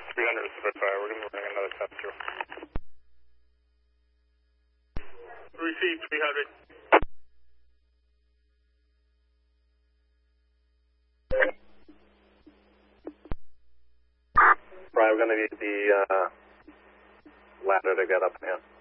300 is the fire. We're going to bring another test through. Receive 300. Right, we're going to need the ladder to get up here.